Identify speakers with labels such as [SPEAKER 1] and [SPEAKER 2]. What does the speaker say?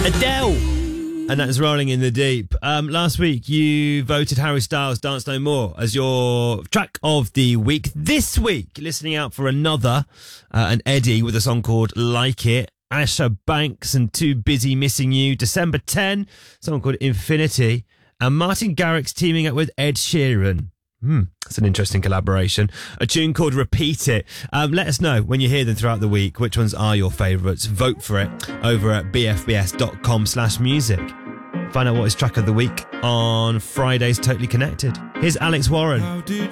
[SPEAKER 1] Adele! And that is Rolling in the Deep. Last week, you voted Harry Styles' Dance No More as your track of the week. This week, listening out for another, an Eddie with a song called Like It. Asha Banks and Too Busy Missing You. December 10, someone called Infinity. And Martin Garrix teaming up with Ed Sheeran. That's an interesting collaboration. A tune called Repeat It. Let us know when you hear them throughout the week which ones are your favourites. Vote for it over at bfbs.com/music. Find out what is track of the week on Friday's Totally Connected. Here's Alex Warren.
[SPEAKER 2] How did